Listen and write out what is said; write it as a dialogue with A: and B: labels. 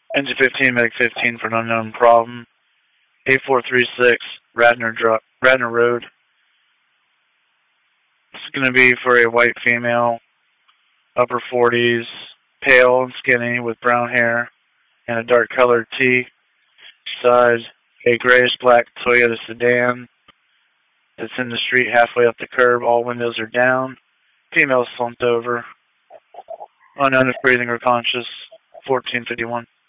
A: Engine 15, Medic 15 for an unknown problem. 8436 Radnor Road. It's going to be for a white female, upper 40s, pale and skinny with brown hair and a dark colored tee. Beside a grayish black Toyota sedan that's in the street halfway up the curb. All windows are down. Female slumped over. Unknown if breathing or conscious. 1451.